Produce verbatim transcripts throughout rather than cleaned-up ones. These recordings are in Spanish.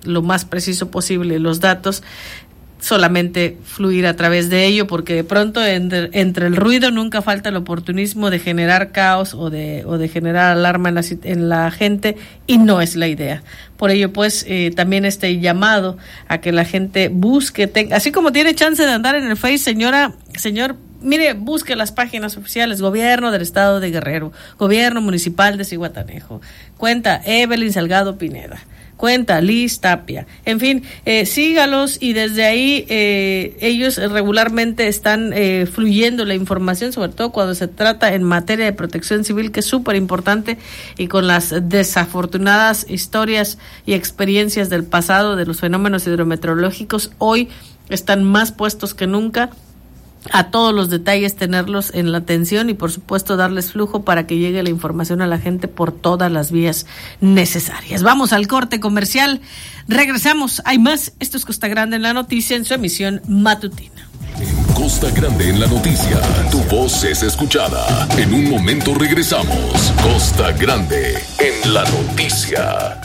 lo más preciso posible los datos, solamente fluir a través de ello, porque de pronto entre, entre el ruido nunca falta el oportunismo de generar caos o de o de generar alarma en la, en la gente, y no es la idea. Por ello, pues, eh, también este llamado a que la gente busque, tenga, así como tiene chance de andar en el Face, señora, señor, mire, busque las páginas oficiales, Gobierno del Estado de Guerrero, Gobierno Municipal de Zihuatanejo, cuenta Evelyn Salgado Pineda, cuenta Liz Tapia, en fin, eh, sígalos, y desde ahí eh, ellos regularmente están eh, fluyendo la información, sobre todo cuando se trata en materia de protección civil, que es súper importante, y con las desafortunadas historias y experiencias del pasado de los fenómenos hidrometeorológicos, hoy están más puestos que nunca a todos los detalles, tenerlos en la atención y por supuesto darles flujo para que llegue la información a la gente por todas las vías necesarias. Vamos al corte comercial, regresamos, hay más. Esto es Costa Grande en la Noticia, en su emisión matutina. En Costa Grande en la Noticia, tu voz es escuchada. En un momento regresamos. Costa Grande en la Noticia.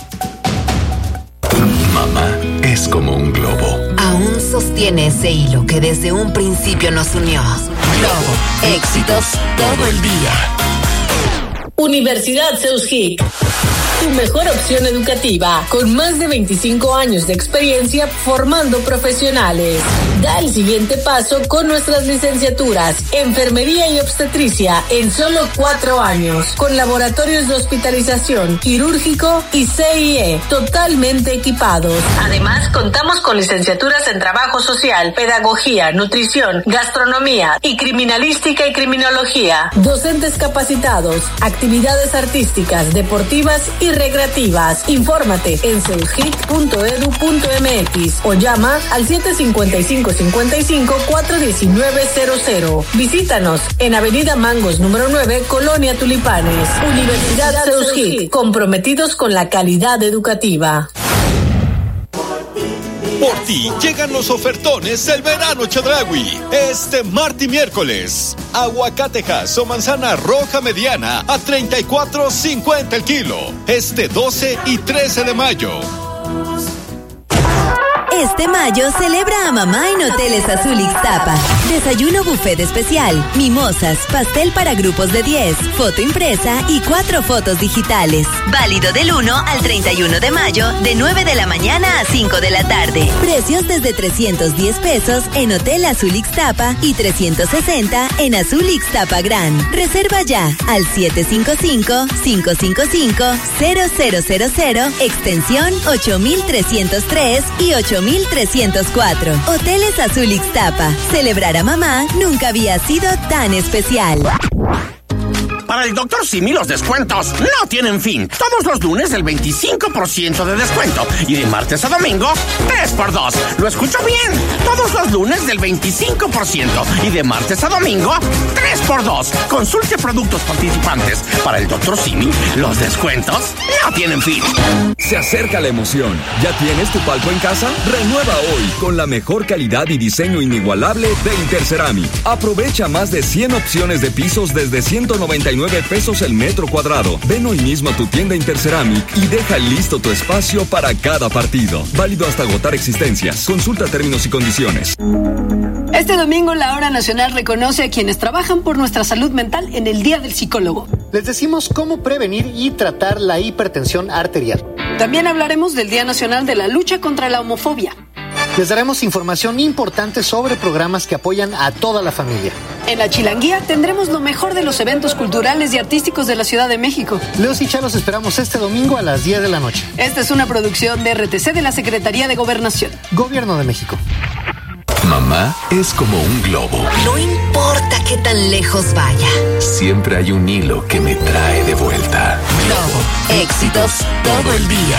Mamá es como un globo. Aún sostiene ese hilo que desde un principio nos unió. Globo, éxitos todo el día. Universidad Seushic, tu mejor opción educativa, con más de veinticinco años de experiencia formando profesionales. Da el siguiente paso con nuestras licenciaturas, Enfermería y Obstetricia, en solo cuatro años, con laboratorios de hospitalización, quirúrgico y C I E, totalmente equipados. Además, contamos con licenciaturas en Trabajo Social, Pedagogía, Nutrición, Gastronomía y Criminalística y Criminología. Docentes capacitados, actividades artísticas, deportivas y recreativas. Infórmate en seushic punto edu punto mx o llama al siete cinco cinco, cinco cinco, cuatro uno nueve cero cero. Visítanos en Avenida Mangos número nueve, Colonia Tulipanes. Universidad Seushic, comprometidos con la calidad educativa. Por ti llegan los ofertones del verano Chedraui. Este martes y miércoles, aguacatejas o manzana roja mediana a treinta y cuatro cincuenta el kilo. Este doce y trece de mayo. Este mayo celebra a mamá en Hoteles Azul Ixtapa. Desayuno buffet especial, mimosas, pastel para grupos de diez, foto impresa y cuatro fotos digitales. Válido del uno al treinta y uno de mayo, de nueve de la mañana a cinco de la tarde. Precios desde trescientos diez pesos en Hotel Azul Ixtapa y trescientos sesenta en Azul Ixtapa Gran. Reserva ya al siete cinco cinco, cinco cinco cinco, cero cero cero cero, extensión ocho mil trescientos tres y ocho mil trescientos cuatro. Hoteles Azul Ixtapa. Celebrar a mamá nunca había sido tan especial. Para el doctor Simi los descuentos no tienen fin. Todos los lunes el veinticinco por ciento de descuento. Y de martes a domingo, tres por dos. ¿Lo escucho bien? Todos los lunes del veinticinco por ciento. Y de martes a domingo, tres por dos. Consulte productos participantes. Para el doctor Simi, los descuentos no tienen fin. Se acerca la emoción. ¿Ya tienes tu palco en casa? Renueva hoy con la mejor calidad y diseño inigualable de Interceramic. Aprovecha más de cien opciones de pisos desde ciento noventa y nueve pesos el metro cuadrado. Ven hoy mismo a tu tienda Interceramic y deja listo tu espacio para cada partido. Válido hasta agotar existencias. Consulta términos y condiciones. Este domingo la Hora Nacional reconoce a quienes trabajan por nuestra salud mental en el Día del Psicólogo. Les decimos cómo prevenir y tratar la hipertensión arterial. También hablaremos del Día Nacional de la Lucha contra la Homofobia. Les daremos información importante sobre programas que apoyan a toda la familia. En la Chilanguía tendremos lo mejor de los eventos culturales y artísticos de la Ciudad de México. Leos y Cha los esperamos este domingo a las diez de la noche. Esta es una producción de R T C de la Secretaría de Gobernación. Gobierno de México. Mamá es como un globo. No importa qué tan lejos vaya. Siempre hay un hilo que me trae de vuelta. Globo, éxitos todo el día.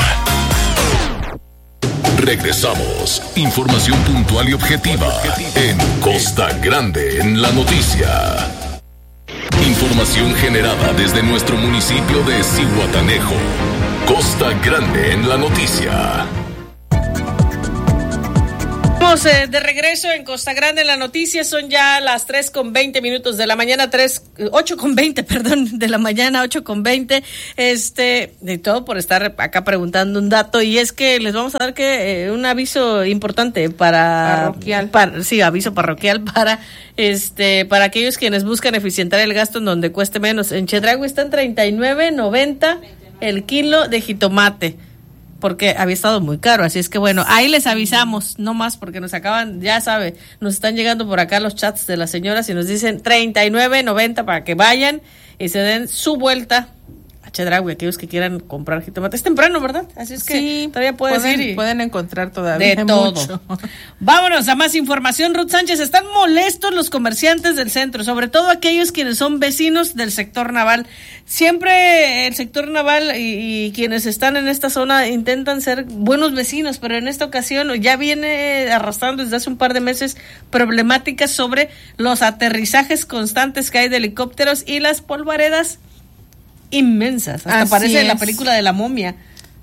Regresamos. Información puntual y objetiva en Costa Grande en la Noticia. Información generada desde nuestro municipio de Zihuatanejo. Costa Grande en la Noticia. Estamos eh, de regreso en Costa Grande en la noticia. Son ya las tres con veinte minutos de la mañana, tres, ocho con veinte, perdón, de la mañana, ocho con veinte. Este, de todo por estar acá preguntando un dato, y es que les vamos a dar que eh, un aviso importante para parroquial. Para, sí, aviso parroquial para este para aquellos quienes buscan eficientar el gasto en donde cueste menos. En Chedraui está en treinta y nueve noventa el kilo de jitomate, porque había estado muy caro, así es que bueno, ahí les avisamos, no más porque nos acaban, ya sabe, nos están llegando por acá los chats de las señoras y nos dicen treinta y nueve noventa para que vayan y se den su vuelta a Chedraui, aquellos que quieran comprar jitomate. Es temprano, ¿verdad? Así es que sí, todavía puedes pueden, ir y pueden encontrar todavía de todo. mucho. Vámonos a más información. Ruth Sánchez, están molestos los comerciantes del centro, sobre todo aquellos quienes son vecinos del sector naval. Siempre el sector naval y, y quienes están en esta zona intentan ser buenos vecinos, pero en esta ocasión ya viene arrastrando desde hace un par de meses problemáticas sobre los aterrizajes constantes que hay de helicópteros y las polvaredas inmensas. Hasta Así parece es. la película de la momia.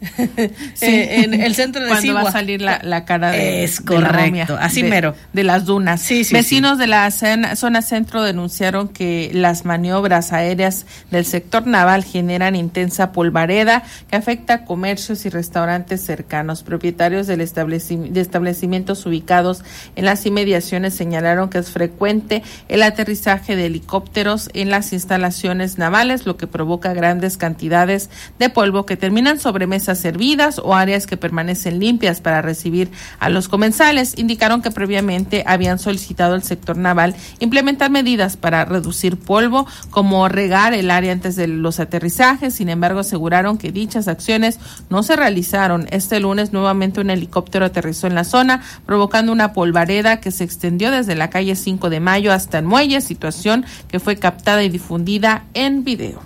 Sí. eh, en el centro de Cuando Sigua. va a salir la, la cara de, es de la correcto, momia, así de, mero. de las dunas. Sí, sí, Vecinos sí. de la zona, zona centro denunciaron que las maniobras aéreas del sector naval generan intensa polvareda que afecta a comercios y restaurantes cercanos. Propietarios del establecim- de establecimientos ubicados en las inmediaciones señalaron que es frecuente el aterrizaje de helicópteros en las instalaciones navales, lo que provoca grandes cantidades de polvo que terminan sobre mesas servidas o áreas que permanecen limpias para recibir a los comensales. Indicaron que previamente habían solicitado al sector naval implementar medidas para reducir polvo, como regar el área antes de los aterrizajes. Sin embargo, aseguraron que dichas acciones no se realizaron. Este lunes nuevamente un helicóptero aterrizó en la zona, provocando una polvareda que se extendió desde la calle cinco de mayo hasta el muelle, situación que fue captada y difundida en video.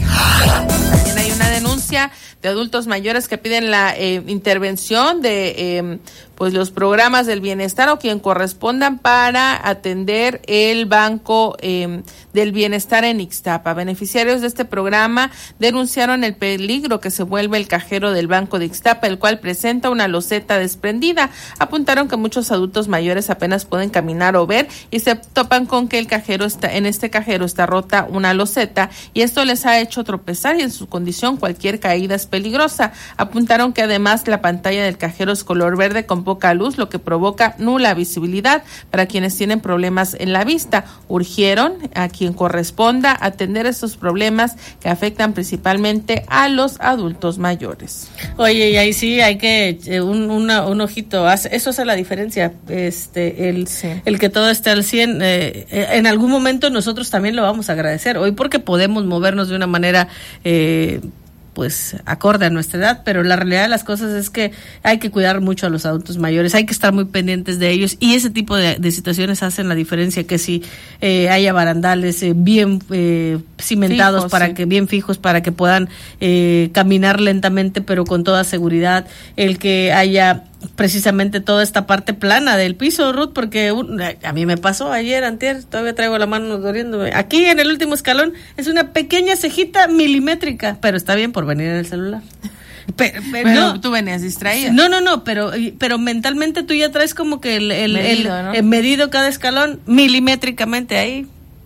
También hay una denuncia de adultos mayores que piden la eh, intervención de eh, pues los programas del bienestar o quien correspondan para atender el Banco eh, del Bienestar en Ixtapa. Beneficiarios de este programa denunciaron el peligro que se vuelve el cajero del Banco de Ixtapa, el cual presenta una loseta desprendida. Apuntaron que muchos adultos mayores apenas pueden caminar o ver y se topan con que el cajero está en este cajero está rota una loseta y esto les ha hecho tropezar, y en su condición cualquier caída es peligrosa. Apuntaron que además la pantalla del cajero es color verde con poca luz, lo que provoca nula visibilidad para quienes tienen problemas en la vista. Urgieron a quien corresponda atender estos problemas que afectan principalmente a los adultos mayores. Oye, y ahí sí hay que eh, un, una, un ojito, hace, eso hace la diferencia, este el, sí. el que todo esté al cien. Eh, eh, en algún momento nosotros también lo vamos a agradecer, hoy porque podemos movernos de una manera eh, pues acorde a nuestra edad, pero la realidad de las cosas es que hay que cuidar mucho a los adultos mayores, hay que estar muy pendientes de ellos, y ese tipo de, de situaciones hacen la diferencia, que si eh, haya barandales eh, bien eh, cimentados, fijos, para sí. que bien fijos, para que puedan eh, caminar lentamente pero con toda seguridad, el que haya precisamente toda esta parte plana del piso, Ruth, porque un, a mí me pasó ayer, antier, todavía traigo la mano doliéndome. Aquí en el último escalón es una pequeña cejita milimétrica, pero está bien por venir en el celular. Pero, pero, pero no, tú venías distraída. No, no, no, pero pero mentalmente tú ya traes como que el, el, medido, el, ¿no? el medido cada escalón milimétricamente. Ahí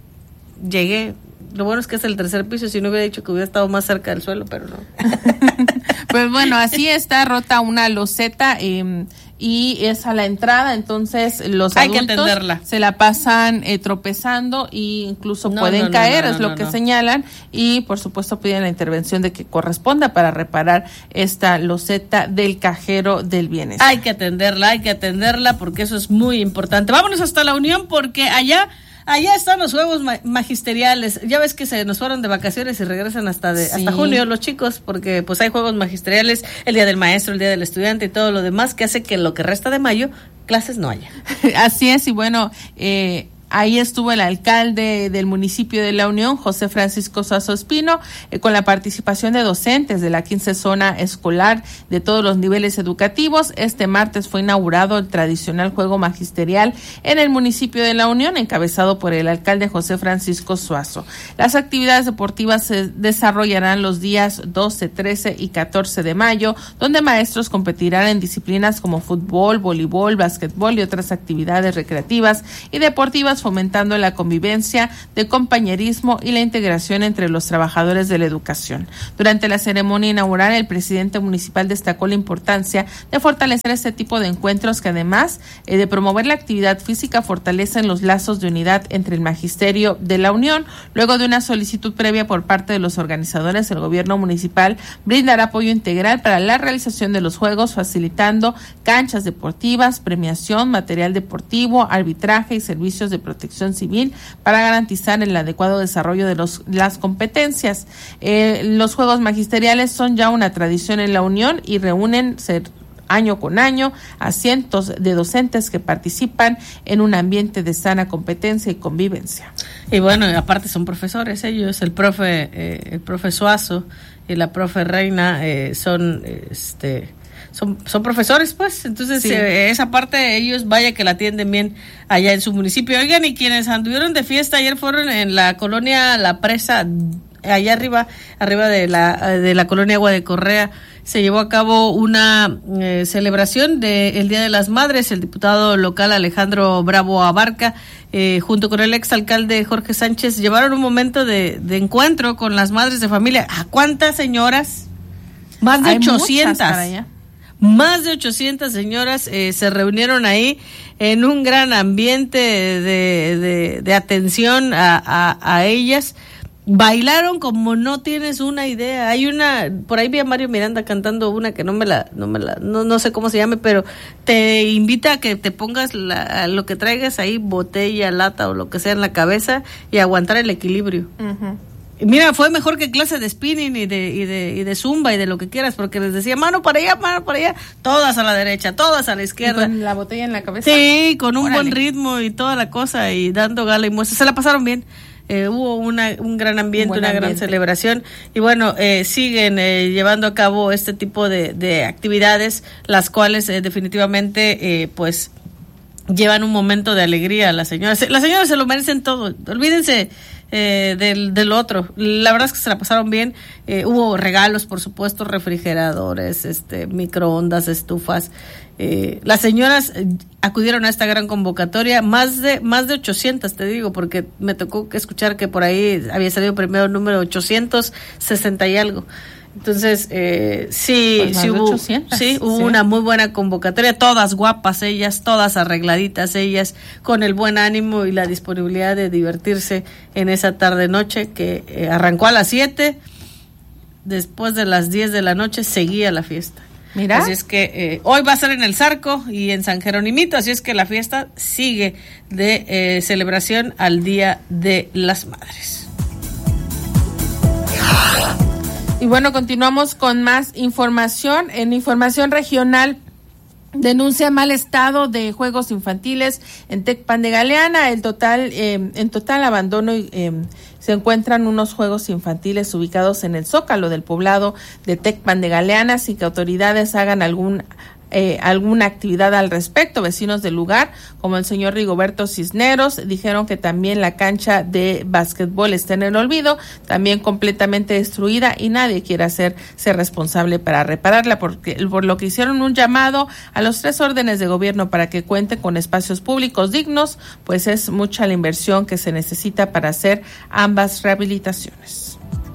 llegué. Lo bueno es que es el tercer piso, si no hubiera dicho que hubiera estado más cerca del suelo, pero no. Pues bueno, así está rota una loseta eh, y es a la entrada, entonces los Hay adultos se la pasan eh, tropezando e incluso no, pueden no, caer, no, no, es lo no, que no. señalan, y por supuesto piden la intervención de que corresponda para reparar esta loseta del cajero del bienestar. Hay que atenderla, hay que atenderla porque eso es muy importante. Vámonos hasta la Unión porque allá... Allá están los juegos ma- magisteriales. Ya ves que se nos fueron de vacaciones y regresan hasta de, sí. hasta junio los chicos, porque pues hay juegos magisteriales, el día del maestro, el día del estudiante y todo lo demás, que hace que lo que resta de mayo clases no haya. Así es, y bueno, eh Ahí estuvo el alcalde del municipio de La Unión, José Francisco Suazo Espino, eh, con la participación de docentes de la quince zona escolar de todos los niveles educativos. Este martes fue inaugurado el tradicional juego magisterial en el municipio de La Unión, encabezado por el alcalde José Francisco Suazo. Las actividades deportivas se desarrollarán los días doce, trece y catorce de mayo, donde maestros competirán en disciplinas como fútbol, voleibol, básquetbol y otras actividades recreativas y deportivas, fomentando la convivencia, de compañerismo y la integración entre los trabajadores de la educación. Durante la ceremonia inaugural, el presidente municipal destacó la importancia de fortalecer este tipo de encuentros que, además eh, de promover la actividad física, fortalecen los lazos de unidad entre el magisterio de La Unión. Luego de una solicitud previa por parte de los organizadores, el gobierno municipal brindará apoyo integral para la realización de los juegos, facilitando canchas deportivas, premiación, material deportivo, arbitraje y servicios de protección civil para garantizar el adecuado desarrollo de los, las competencias. Eh, los juegos magisteriales son ya una tradición en La Unión y reúnen ser, año con año a cientos de docentes que participan en un ambiente de sana competencia y convivencia. Y bueno, aparte son profesores ellos, el profe, eh, el profe Suazo y la profe Reina eh, son este Son, son profesores, pues, entonces sí. eh, esa parte ellos, vaya que la atienden bien allá en su municipio. Oigan, y quienes anduvieron de fiesta ayer fueron en la colonia La Presa, allá arriba, arriba de la de la colonia Agua de Correa. Se llevó a cabo una eh, celebración del Día de las Madres. El diputado local Alejandro Bravo Abarca, eh, junto con el exalcalde Jorge Sánchez, llevaron un momento de, de encuentro con las madres de familia. ¿A cuántas señoras? Más de Hay ochocientas. Para allá. Más de ochocientas señoras eh, se reunieron ahí en un gran ambiente de, de, de atención a, a, a ellas. Bailaron como no tienes una idea. Hay una, por ahí vi a Mario Miranda cantando una que no me la, no me la, no, no sé cómo se llame, pero te invita a que te pongas la, lo que traigas ahí, botella, lata o lo que sea en la cabeza y aguantar el equilibrio. Uh-huh. Mira, fue mejor que clase de spinning y de, y de y de zumba y de lo que quieras, porque les decía mano para allá, mano para allá, todas a la derecha, todas a la izquierda. ¿Con la botella en la cabeza? Sí, con un Órale. buen ritmo y toda la cosa, y dando gala y muestra. Se la pasaron bien. Eh, hubo una, un gran ambiente, un una ambiente. gran celebración, y bueno, eh, siguen eh, llevando a cabo este tipo de, de actividades, las cuales eh, definitivamente eh, pues llevan un momento de alegría a las señoras. Las señoras se lo merecen todo, olvídense eh, del, del otro. La verdad es que se la pasaron bien. Eh, hubo regalos, por supuesto, refrigeradores, este, microondas, estufas. Eh, las señoras acudieron a esta gran convocatoria, más de más de ochocientas, te digo, porque me tocó escuchar que por ahí había salido primero el número ochocientos sesenta y algo. Entonces, eh, sí, pues sí hubo, ochocientas, sí, hubo sí. una muy buena convocatoria, todas guapas ellas, todas arregladitas ellas, con el buen ánimo y la disponibilidad de divertirse en esa tarde-noche que eh, arrancó a las siete, después de las diez de la noche seguía la fiesta. Mira. Así es que eh, hoy va a ser en el Zarco y en San Jerónimito, así es que la fiesta sigue de eh, celebración al Día de las Madres. Y bueno, continuamos con más información. En información regional, denuncia mal estado de juegos infantiles en Tecpan de Galeana. El total, eh, en total abandono eh, se encuentran unos juegos infantiles ubicados en el Zócalo del poblado de Tecpan de Galeana, sin que autoridades hagan algún Eh, alguna actividad al respecto. Vecinos del lugar, como el señor Rigoberto Cisneros, dijeron que también la cancha de básquetbol está en el olvido, también completamente destruida, y nadie quiere hacerse responsable para repararla, porque, por lo que hicieron un llamado a los tres órdenes de gobierno para que cuenten con espacios públicos dignos, pues es mucha la inversión que se necesita para hacer ambas rehabilitaciones.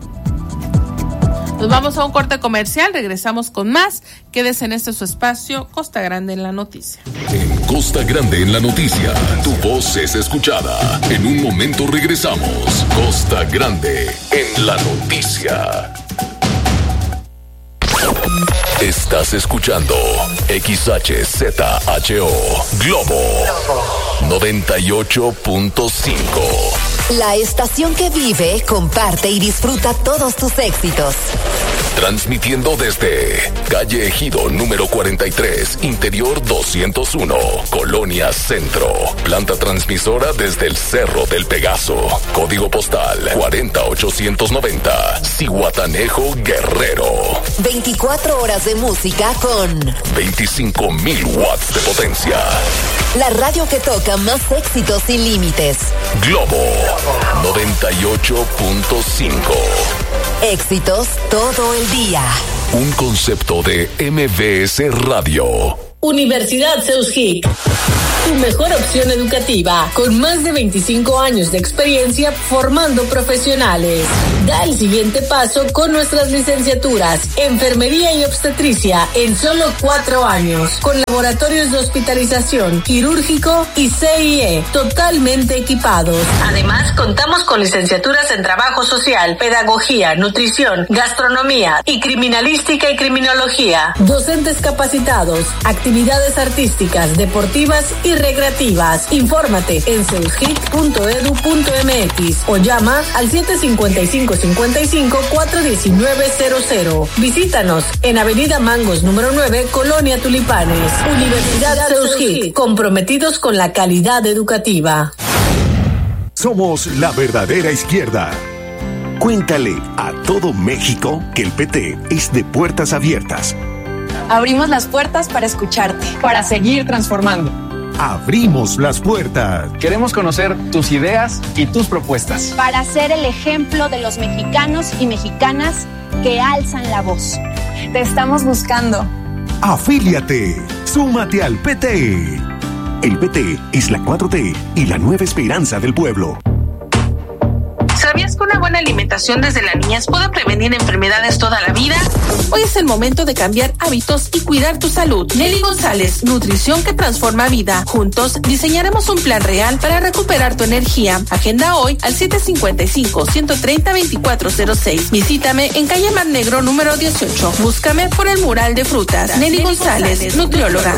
Nos vamos a un corte comercial, regresamos con más. Quédese en este su espacio, Costa Grande en la Noticia. En Costa Grande en la Noticia, tu voz es escuchada. En un momento regresamos. Costa Grande en la Noticia. Estás escuchando X H Z H O Globo noventa y ocho punto cinco. La estación que vive, comparte y disfruta todos tus éxitos. Transmitiendo desde calle Ejido número cuarenta y tres, interior doscientos uno, Colonia Centro. Planta transmisora desde el Cerro del Pegaso. Código postal cuarenta ochocientos noventa, Zihuatanejo, Guerrero. veinticuatro horas de música con veinticinco mil watts de potencia. La radio que toca más éxitos sin límites. Globo noventa y ocho punto cinco. Éxitos todo el día. Un concepto de M V S Radio. Universidad Seuskic, tu mejor opción educativa, con más de veinticinco años de experiencia formando profesionales. Da el siguiente paso con nuestras licenciaturas, enfermería y obstetricia en solo cuatro años, con laboratorios de hospitalización, quirúrgico y C I E totalmente equipados. Además, contamos con licenciaturas en trabajo social, pedagogía, nutrición, gastronomía y criminalística y criminología. Docentes capacitados, actividades artísticas, deportivas y recreativas. Infórmate en seuskic punto edu punto m x o llama al siete cinco cinco, cinco cinco, cuatro uno nueve cero cero. Visítanos en Avenida Mangos número nueve, Colonia Tulipanes. Universidad Seuskic, comprometidos con la calidad educativa. Somos la verdadera izquierda. Cuéntale a todo México que el P T es de puertas abiertas. Abrimos las puertas para escucharte, para seguir transformando. Abrimos las puertas. Queremos conocer tus ideas y tus propuestas. Para ser el ejemplo de los mexicanos y mexicanas que alzan la voz. Te estamos buscando. Afíliate. Súmate al P T. El P T es la cuatro T y la nueva esperanza del pueblo. ¿Sabías que una buena alimentación desde la niñez puede prevenir enfermedades toda la vida? Hoy es el momento de cambiar hábitos y cuidar tu salud. Nelly González, nutrición que transforma vida. Juntos diseñaremos un plan real para recuperar tu energía. Agenda hoy al siete cinco cinco, uno tres cero, dos cuatro cero seis. Visítame en calle Mar Negro número dieciocho. Búscame por el mural de frutas. Nelly, Nelly González, González, nutrióloga.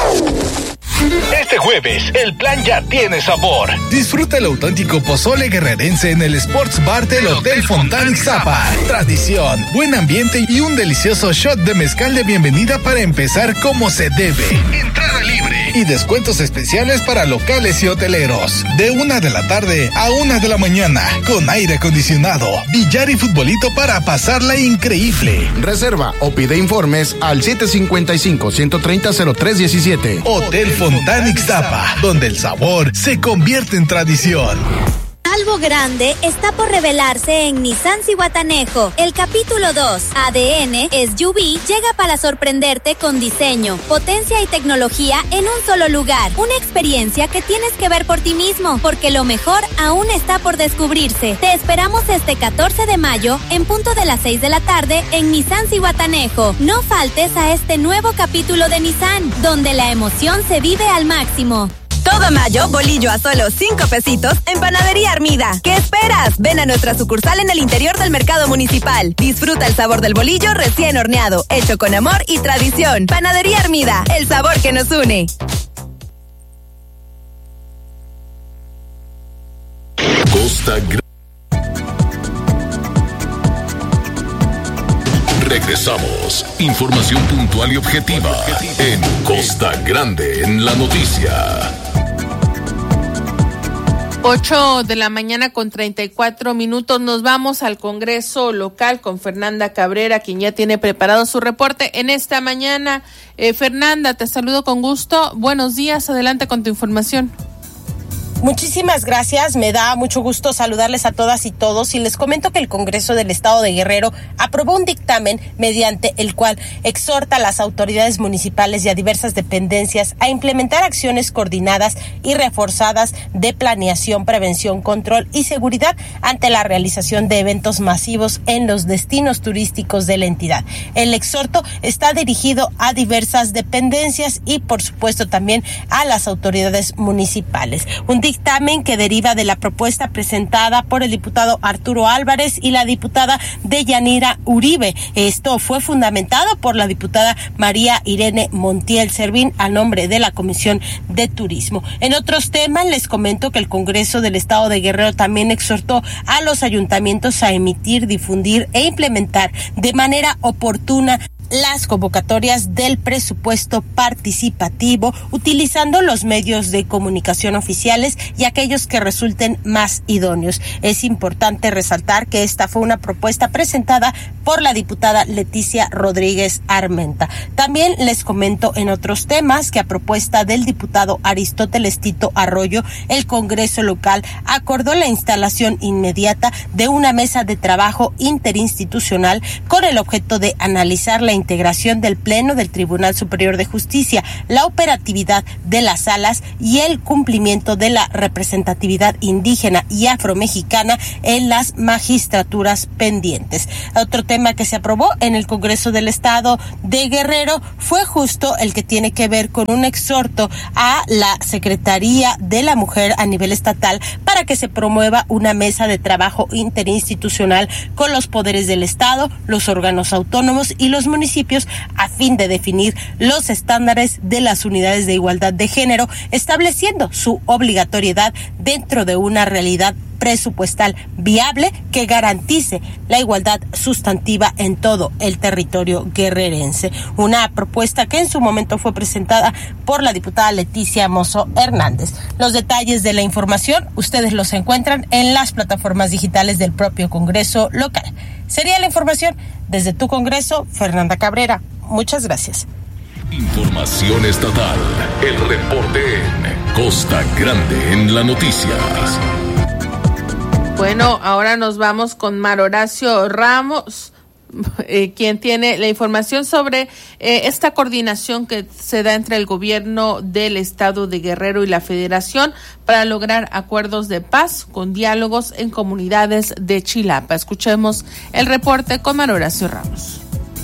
Este jueves, el plan ya tiene sabor. Disfruta el auténtico pozole guerrerense en el Sports Bar del Hotel Fontana Ixtapa. Tradición, buen ambiente y un delicioso shot de mezcal de bienvenida para empezar como se debe. Entrada libre y descuentos especiales para locales y hoteleros. De una de la tarde a una de la mañana, con aire acondicionado, billar y futbolito para pasarla increíble. Reserva o pide informes al siete cinco cinco, uno tres cero, cero tres uno siete. Hotel Fontana Ixtapa, donde el sabor se convierte en tradición. Algo grande está por revelarse en Nissan Zihuatanejo. El capítulo dos, A D N S U V, llega para sorprenderte con diseño, potencia y tecnología en un solo lugar. Una experiencia que tienes que ver por ti mismo, porque lo mejor aún está por descubrirse. Te esperamos este catorce de mayo, en punto de las seis de la tarde, en Nissan Zihuatanejo. No faltes a este nuevo capítulo de Nissan, donde la emoción se vive al máximo. Todo mayo, bolillo a solo cinco pesitos en Panadería Armida. ¿Qué esperas? Ven a nuestra sucursal en el interior del mercado municipal. Disfruta el sabor del bolillo recién horneado, hecho con amor y tradición. Panadería Armida, el sabor que nos une. Costa Grande. Regresamos. Información puntual y objetiva en Costa Grande en la noticia. Ocho de la mañana con treinta y cuatro minutos. Nos vamos al Congreso local con Fernanda Cabrera, quien ya tiene preparado su reporte en esta mañana. Eh, Fernanda, te saludo con gusto. Buenos días, adelante con tu información. Muchísimas gracias, me da mucho gusto saludarles a todas y todos y les comento que el Congreso del Estado de Guerrero aprobó un dictamen mediante el cual exhorta a las autoridades municipales y a diversas dependencias a implementar acciones coordinadas y reforzadas de planeación, prevención, control y seguridad ante la realización de eventos masivos en los destinos turísticos de la entidad. El exhorto está dirigido a diversas dependencias y por supuesto también a las autoridades municipales. Un dictamen que deriva de la propuesta presentada por el diputado Arturo Álvarez y la diputada Deyanira Uribe. Esto fue fundamentado por la diputada María Irene Montiel Servín a nombre de la Comisión de Turismo. En otros temas, les comento que el Congreso del Estado de Guerrero también exhortó a los ayuntamientos a emitir, difundir e implementar de manera oportuna las convocatorias del presupuesto participativo, utilizando los medios de comunicación oficiales y aquellos que resulten más idóneos. Es importante resaltar que esta fue una propuesta presentada por la diputada Leticia Rodríguez Armenta. También les comento en otros temas que a propuesta del diputado Aristóteles Tito Arroyo, el Congreso local acordó la instalación inmediata de una mesa de trabajo interinstitucional con el objeto de analizar la integración del Pleno del Tribunal Superior de Justicia, la operatividad de las salas y el cumplimiento de la representatividad indígena y afromexicana en las magistraturas pendientes. Otro tema que se aprobó en el Congreso del Estado de Guerrero fue justo el que tiene que ver con un exhorto a la Secretaría de la Mujer a nivel estatal para que se promueva una mesa de trabajo interinstitucional con los poderes del Estado, los órganos autónomos y los municipios a fin de definir los estándares de las unidades de igualdad de género, estableciendo su obligatoriedad dentro de una realidad presupuestal viable que garantice la igualdad sustantiva en todo el territorio guerrerense. Una propuesta que en su momento fue presentada por la diputada Leticia Mozo Hernández. Los detalles de la información ustedes los encuentran en las plataformas digitales del propio Congreso local. Sería la información desde tu Congreso, Fernanda Cabrera. Muchas gracias. Información estatal. El reporte en Costa Grande en la noticia. Bueno, ahora nos vamos con Mar Horacio Ramos, eh, quien tiene la información sobre eh, esta coordinación que se da entre el gobierno del estado de Guerrero y la Federación para lograr acuerdos de paz con diálogos en comunidades de Chilapa. Escuchemos el reporte con Mar Horacio Ramos.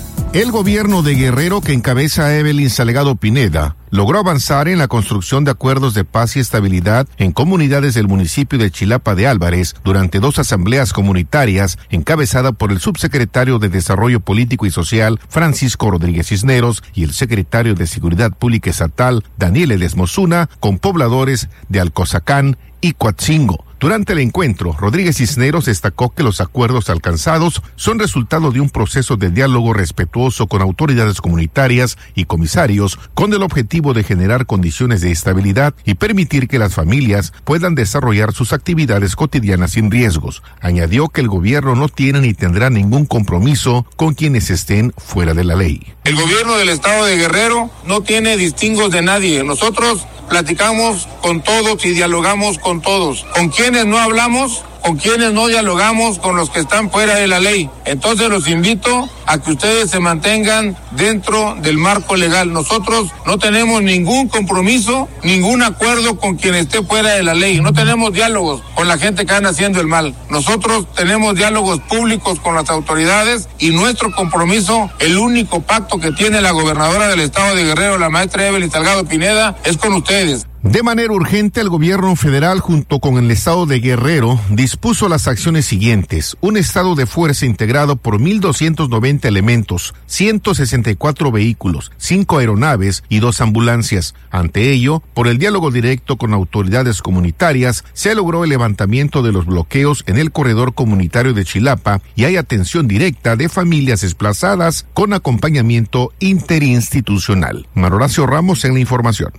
El gobierno de Guerrero, que encabeza Evelyn Salgado Pineda, logró avanzar en la construcción de acuerdos de paz y estabilidad en comunidades del municipio de Chilapa de Álvarez durante dos asambleas comunitarias encabezadas por el subsecretario de Desarrollo Político y Social Francisco Rodríguez Cisneros y el secretario de Seguridad Pública Estatal Daniel Edesmosuna con pobladores de Alcozacán y Coatzingo. Durante el encuentro, Rodríguez Cisneros destacó que los acuerdos alcanzados son resultado de un proceso de diálogo respetuoso con autoridades comunitarias y comisarios con el objetivo de generar condiciones de estabilidad y permitir que las familias puedan desarrollar sus actividades cotidianas sin riesgos. Añadió que el gobierno no tiene ni tendrá ningún compromiso con quienes estén fuera de la ley. El gobierno del estado de Guerrero no tiene distingos de nadie. Nosotros platicamos con todos y dialogamos con todos. ¿Con quiénes no hablamos? Con quienes no dialogamos, con los que están fuera de la ley. Entonces los invito a que ustedes se mantengan dentro del marco legal. Nosotros no tenemos ningún compromiso, ningún acuerdo con quien esté fuera de la ley. No tenemos diálogos con la gente que anda haciendo el mal. Nosotros tenemos diálogos públicos con las autoridades y nuestro compromiso, el único pacto que tiene la gobernadora del estado de Guerrero, la maestra Evelyn Salgado Pineda, es con ustedes. De manera urgente, el gobierno federal, junto con el estado de Guerrero, dispuso las acciones siguientes. Un estado de fuerza integrado por mil doscientos noventa elementos, ciento sesenta y cuatro vehículos, cinco aeronaves y dos ambulancias. Ante ello, por el diálogo directo con autoridades comunitarias, se logró el levantamiento de los bloqueos en el corredor comunitario de Chilapa y hay atención directa de familias desplazadas con acompañamiento interinstitucional. Mar Horacio Ramos en la información.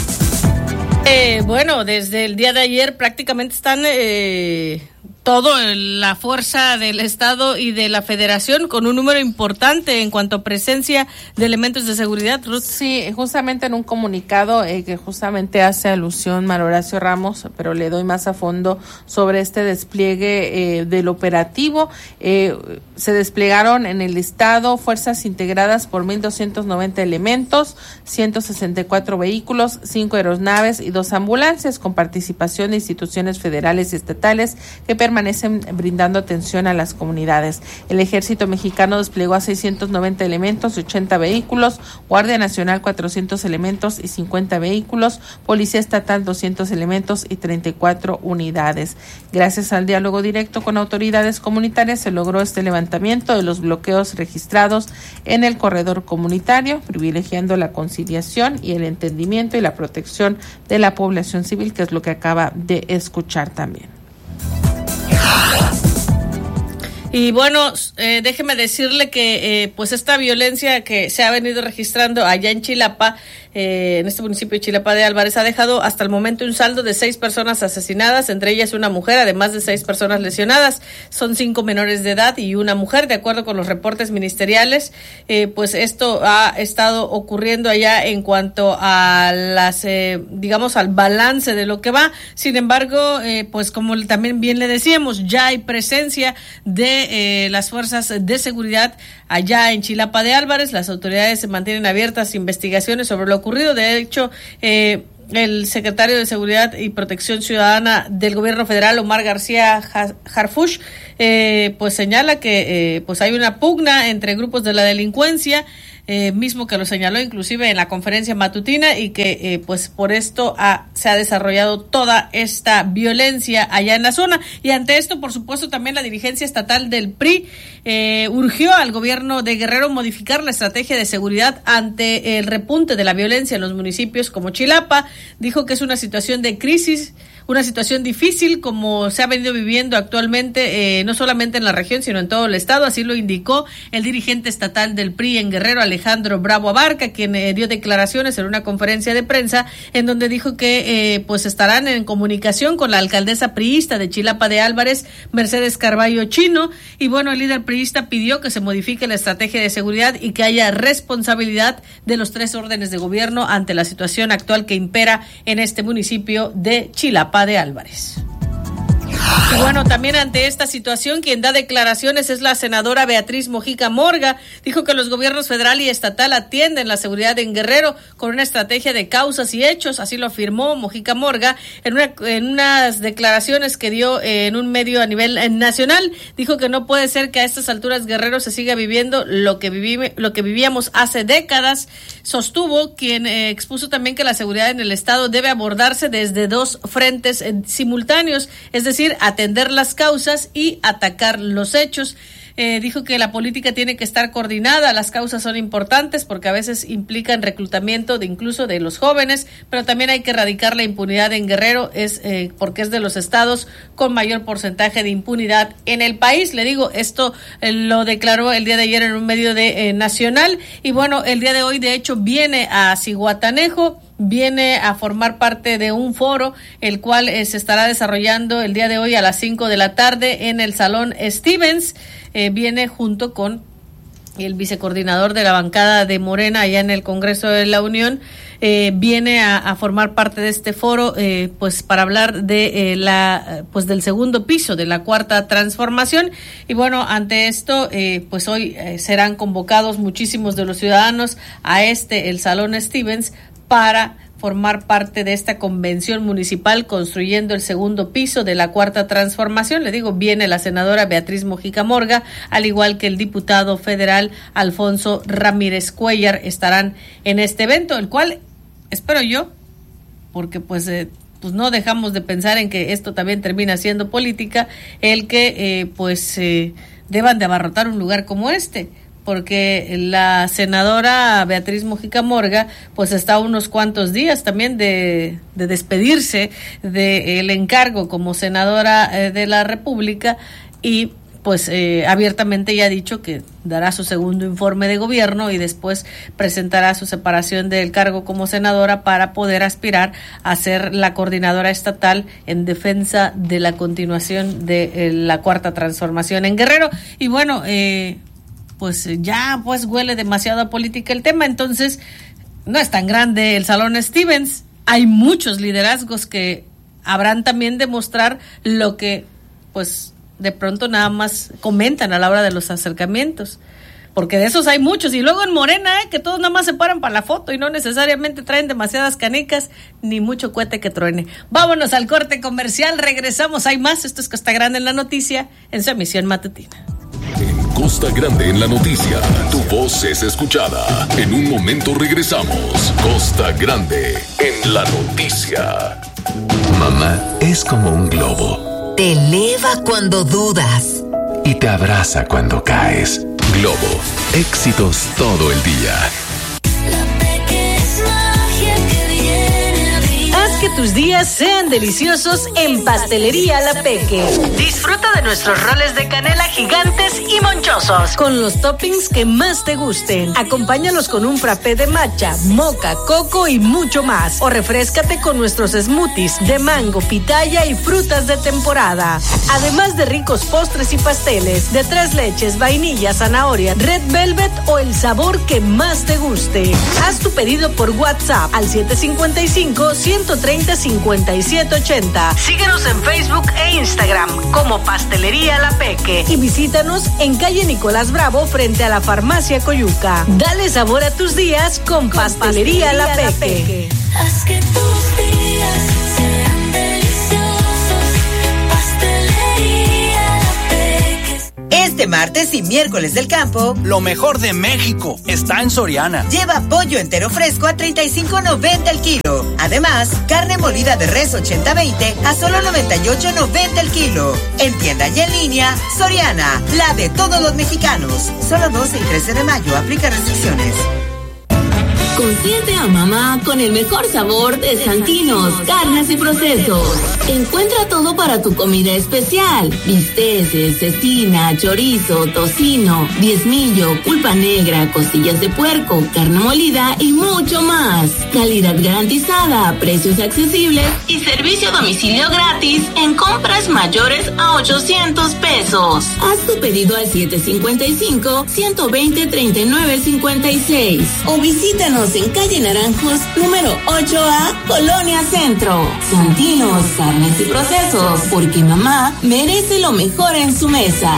Eh, bueno, desde el día de ayer prácticamente están eh, todo la fuerza del Estado y de la Federación con un número importante en cuanto a presencia de elementos de seguridad, Ruth. Sí, justamente en un comunicado eh, que justamente hace alusión Mar Horacio Ramos, pero le doy más a fondo sobre este despliegue eh, del operativo. Eh, se desplegaron en el estado fuerzas integradas por mil doscientos noventa elementos, ciento sesenta y cuatro vehículos, cinco aeronaves y dos ambulancias con participación de instituciones federales y estatales que permanecen permanecen brindando atención a las comunidades. El Ejército Mexicano desplegó a seiscientos noventa elementos y ochenta vehículos, Guardia Nacional cuatrocientos elementos y cincuenta vehículos, Policía Estatal doscientos elementos y treinta y cuatro unidades. Gracias al diálogo directo con autoridades comunitarias se logró este levantamiento de los bloqueos registrados en el corredor comunitario, privilegiando la conciliación y el entendimiento y la protección de la población civil, que es lo que acaba de escuchar también. Y bueno, eh, déjeme decirle que eh, pues esta violencia que se ha venido registrando allá en Chilapa, eh, en este municipio de Chilapa de Álvarez, ha dejado hasta el momento un saldo de seis personas asesinadas, entre ellas una mujer, además de seis personas lesionadas. Son cinco menores de edad y una mujer, de acuerdo con los reportes ministeriales. Eh, pues esto ha estado ocurriendo allá en cuanto a las, eh, digamos, al balance de lo que va. Sin embargo, eh, pues como también bien le decíamos, ya hay presencia de Eh, las fuerzas de seguridad allá en Chilapa de Álvarez. Las autoridades se mantienen abiertas investigaciones sobre lo ocurrido. De hecho, eh, el secretario de Seguridad y Protección Ciudadana del Gobierno Federal, Omar García Harfuch, eh, pues señala que eh, pues hay una pugna entre grupos de la delincuencia, Eh, mismo que lo señaló inclusive en la conferencia matutina, y que eh, pues por esto ha, se ha desarrollado toda esta violencia allá en la zona. Y ante esto, por supuesto, también la dirigencia estatal del P R I eh, urgió al gobierno de Guerrero modificar la estrategia de seguridad ante el repunte de la violencia en los municipios como Chilapa. Dijo que es una situación de crisis, una situación difícil como se ha venido viviendo actualmente, eh, no solamente en la región, sino en todo el estado. Así lo indicó el dirigente estatal del P R I en Guerrero, Alejandro Bravo Abarca, quien eh, dio declaraciones en una conferencia de prensa en donde dijo que eh, pues estarán en comunicación con la alcaldesa priista de Chilapa de Álvarez, Mercedes Carballo Chino. Y bueno, el líder priista pidió que se modifique la estrategia de seguridad y que haya responsabilidad de los tres órdenes de gobierno ante la situación actual que impera en este municipio de Chilapa de Álvarez. Y bueno, también ante esta situación, quien da declaraciones es la senadora Beatriz Mojica Morga. Dijo que los gobiernos federal y estatal atienden la seguridad en Guerrero con una estrategia de causas y hechos. Así lo afirmó Mojica Morga en, una, en unas declaraciones que dio en un medio a nivel nacional. Dijo que no puede ser que a estas alturas Guerrero se siga viviendo lo que, viví, lo que vivíamos hace décadas. Sostuvo quien eh, expuso también que la seguridad en el estado debe abordarse desde dos frentes eh, simultáneos, es decir, atender las causas y atacar los hechos. Eh, dijo que la política tiene que estar coordinada, las causas son importantes porque a veces implican reclutamiento de incluso de los jóvenes, pero también hay que erradicar la impunidad en Guerrero, es eh, porque es de los estados con mayor porcentaje de impunidad en el país. Le digo, esto eh, lo declaró el día de ayer en un medio de eh, nacional, y bueno, el día de hoy de hecho viene a Zihuatanejo, viene a formar parte de un foro, el cual eh, se estará desarrollando el día de hoy a las cinco de la tarde en el Salón Stevens. Eh, viene junto con el vicecoordinador de la bancada de Morena allá en el Congreso de la Unión. Eh, viene a, a formar parte de este foro, eh, pues para hablar de eh, la, pues del segundo piso de la Cuarta Transformación. Y bueno, ante esto, eh, pues hoy eh, serán convocados muchísimos de los ciudadanos a este, el Salón Stevens, para formar parte de esta convención municipal construyendo el segundo piso de la Cuarta Transformación. Le digo, viene la senadora Beatriz Mojica Morga, al igual que el diputado federal Alfonso Ramírez Cuellar, estarán en este evento, el cual espero yo, porque pues eh, pues no dejamos de pensar en que esto también termina siendo política, el que eh, pues eh, deban de abarrotar un lugar como este, porque la senadora Beatriz Mojica Morga pues está a unos cuantos días también de, de despedirse del encargo como senadora eh, de la República, y pues eh, abiertamente ya ha dicho que dará su segundo informe de gobierno y después presentará su separación del cargo como senadora para poder aspirar a ser la coordinadora estatal en defensa de la continuación de eh, la Cuarta Transformación en Guerrero. Y bueno, eh, pues ya pues huele demasiado a política el tema, entonces no es tan grande el Salón Stevens. Hay muchos liderazgos que habrán también de mostrar lo que pues de pronto nada más comentan a la hora de los acercamientos. porque de esos hay muchos, y luego en Morena, eh, que todos nada más se paran para la foto y no necesariamente traen demasiadas canicas, ni mucho cohete que truene. Vámonos al corte comercial, regresamos, hay más, esto es Costa Grande en la Noticia, en su emisión matutina. En Costa Grande en la Noticia, tu voz es escuchada. En un momento regresamos. Costa Grande en la Noticia. Mamá es como un globo. Te eleva cuando dudas Y te abraza cuando caes. Globo, éxitos todo el día. Que tus días sean deliciosos en Pastelería La Peque. Disfruta de nuestros roles de canela gigantes y monchosos, con los toppings que más te gusten. Acompáñalos con un frappé de matcha, moca, coco y mucho más. O refréscate con nuestros smoothies de mango, pitaya y frutas de temporada. Además de ricos postres y pasteles de tres leches, vainilla, zanahoria, red velvet o el sabor que más te guste. Haz tu pedido por WhatsApp al siete cinco cinco, uno tres treinta, cincuenta y siete ochenta. Síguenos en Facebook e Instagram como Pastelería La Peque y visítanos en calle Nicolás Bravo frente a la Farmacia Coyuca. Dale sabor a tus días con, con Pastelería, Pastelería La Peque. La Peque. Haz que tus días sean deliciosos. Pastelería La Peque. Este martes y miércoles del campo, lo mejor de México está en Soriana. Lleva pollo entero fresco a treinta y cinco noventa el kilo. Además, carne molida de res ochenta veinte a solo noventa y ocho noventa el kilo. En tienda y en línea, Soriana, la de todos los mexicanos. Solo doce y trece de mayo, aplica restricciones. Consiente a mamá con el mejor sabor de Santinos, carnes y procesos. Encuentra todo para tu comida especial. Bisteces, cecina, chorizo, tocino, diezmillo, pulpa negra, costillas de puerco, carne molida y mucho más. Calidad garantizada, precios accesibles y servicio a domicilio gratis en compras mayores a ochocientos pesos. Haz tu pedido al siete cinco cinco, uno dos cero, treinta y nueve cincuenta y seis o visítanos en calle Naranjos, número ocho A, Colonia Centro. Santinos, carnes y procesos, porque mamá merece lo mejor en su mesa.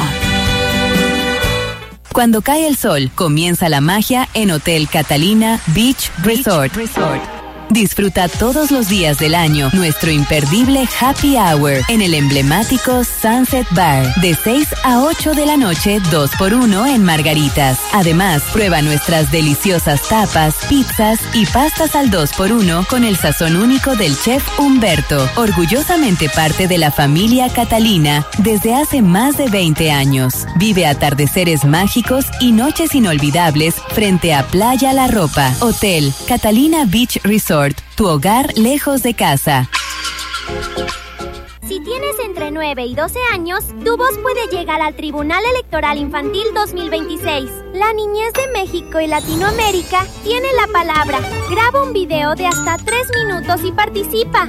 Cuando cae el sol, comienza la magia en Hotel Catalina Beach Resort. Beach Resort. Disfruta todos los días del año nuestro imperdible Happy Hour en el emblemático Sunset Bar de seis a ocho de la noche, dos por uno en Margaritas. Además, prueba nuestras deliciosas tapas, pizzas y pastas al dos por uno con el sazón único del chef Humberto, orgullosamente parte de la familia Catalina desde hace más de veinte años. Vive atardeceres mágicos y noches inolvidables frente a Playa La Ropa. Hotel Catalina Beach Resort. Tu hogar lejos de casa. Si tienes entre nueve y doce años, tu voz puede llegar al Tribunal Electoral Infantil dos mil veintiséis. La niñez de México y Latinoamérica tiene la palabra. Graba un video de hasta tres minutos y participa.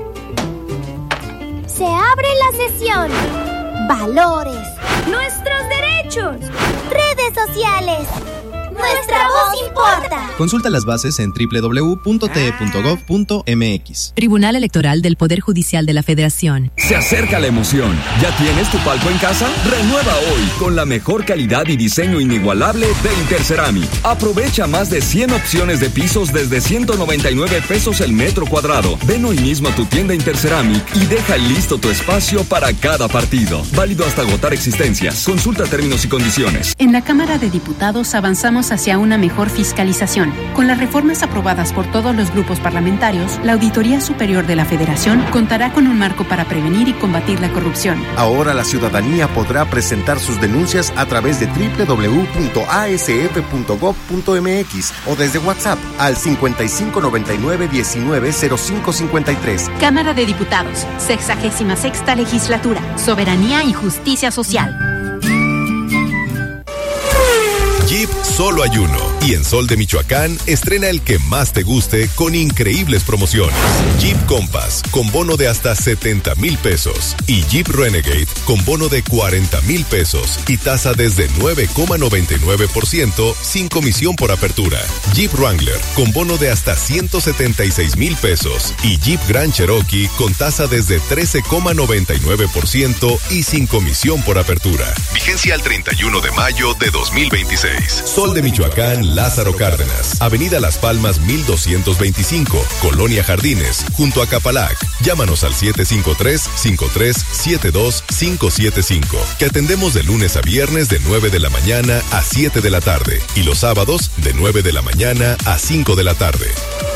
Se abre la sesión. Valores. Nuestros derechos. Redes sociales. Nuestra voz importa. Consulta las bases en doble u doble u doble u punto t e punto gov punto m x. Tribunal Electoral del Poder Judicial de la Federación. Se acerca la emoción. ¿Ya tienes tu palco en casa? Renueva hoy con la mejor calidad y diseño inigualable de Interceramic. Aprovecha más de cien opciones de pisos desde ciento noventa y nueve pesos el metro cuadrado. Ven hoy mismo a tu tienda Interceramic y deja listo tu espacio para cada partido. Válido hasta agotar existencias. Consulta términos y condiciones. En la Cámara de Diputados avanzamos hacia una mejor fiscalización. Con las reformas aprobadas por todos los grupos parlamentarios, la Auditoría Superior de la Federación contará con un marco para prevenir y combatir la corrupción. Ahora la ciudadanía podrá presentar sus denuncias a través de doble u doble u doble u punto a s f punto gov punto m x o desde WhatsApp al cincuenta y cinco noventa y nueve diecinueve cero cinco cincuenta y tres. Cámara de Diputados, sexagésima sexta legislatura, soberanía y justicia social. Jeep solo hay uno y en Sol de Michoacán estrena el que más te guste con increíbles promociones. Jeep Compass con bono de hasta setenta mil pesos y Jeep Renegade con bono de cuarenta mil pesos y tasa desde nueve coma noventa y nueve por ciento sin comisión por apertura. Jeep Wrangler con bono de hasta ciento setenta y seis mil pesos y Jeep Grand Cherokee con tasa desde trece coma noventa y nueve por ciento y sin comisión por apertura. Vigencia al treinta y uno de mayo de dos mil veintiséis. Sol de Michoacán, Lázaro Cárdenas, Avenida Las Palmas mil doscientos veinticinco, Colonia Jardines, junto a Capalac. Llámanos al siete cinco tres, cinco tres siete dos, cinco siete cinco, que atendemos de lunes a viernes de nueve de la mañana a siete de la tarde y los sábados de nueve de la mañana a cinco de la tarde.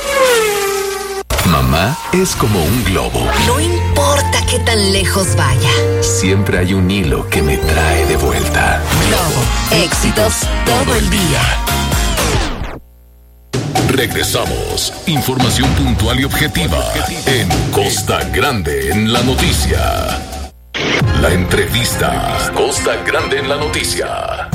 Mamá es como un globo. No importa qué tan lejos vaya. Siempre hay un hilo que me trae de vuelta. Globo, éxitos todo el día. Regresamos. Información puntual y objetiva en Costa Grande en la noticia. La entrevista. Costa Grande en la noticia.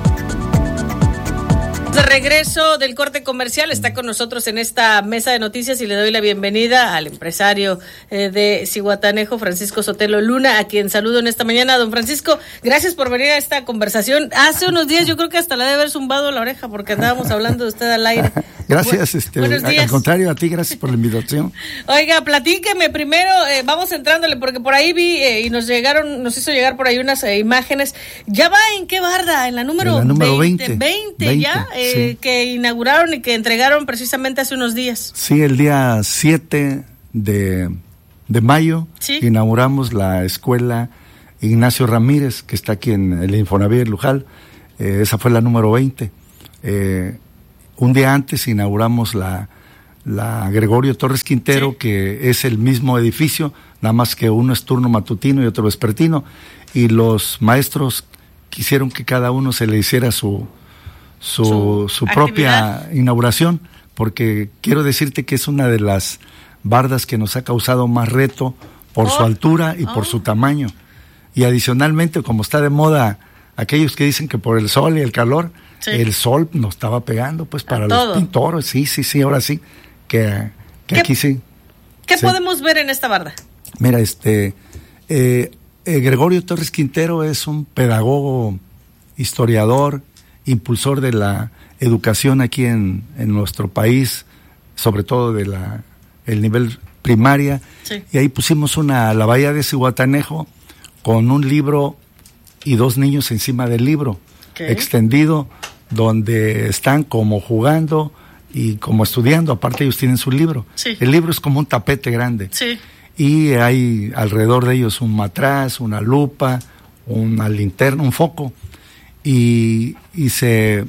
De regreso del corte comercial, está con nosotros en esta mesa de noticias y le doy la bienvenida al empresario eh, de Zihuatanejo, Francisco Sotelo Luna, a quien saludo en esta mañana. Don Francisco, gracias por venir a esta conversación. Hace unos días yo creo que hasta le debe haber zumbado la oreja porque andábamos hablando de usted al aire. Gracias, este, buenos días. Al contrario, a ti, gracias por la invitación. Oiga, platíqueme primero, eh, vamos entrándole, porque por ahí vi eh, y nos llegaron, nos hizo llegar por ahí unas eh, imágenes. ¿Ya va en qué barda? En la número, en la número veinte. veinte, veinte ya, eh, sí. Que inauguraron y que entregaron precisamente hace unos días. Sí, el día siete de, de mayo ¿Sí? inauguramos la escuela Ignacio Ramírez, que está aquí en el Infonavit Luján. Eh, esa fue la número veinte. Eh, Un día antes inauguramos la, la Gregorio Torres Quintero, sí. que es el mismo edificio, nada más que uno es turno matutino y otro vespertino, y los maestros quisieron que cada uno se le hiciera su, su, su, su propia inauguración, porque quiero decirte que es una de las bardas que nos ha causado más reto por oh. su altura y oh. por su tamaño. Y adicionalmente, como está de moda aquellos que dicen que por el sol y el calor, sí. el sol nos estaba pegando, pues, para los pintores. Sí, sí, sí, ahora sí, que, que aquí sí. ¿Qué sí. podemos ver en esta barda? Mira, este, eh, eh, Gregorio Torres Quintero es un pedagogo, historiador, impulsor de la educación aquí en, en nuestro país, sobre todo de la el nivel primaria, sí. y ahí pusimos una, la bahía de Zihuatanejo, con un libro y dos niños encima del libro, okay. extendido, donde están como jugando y como estudiando. Aparte ellos tienen su libro. Sí. El libro es como un tapete grande. Sí. Y hay alrededor de ellos un matraz, una lupa, una linterna, un foco. Y, y se,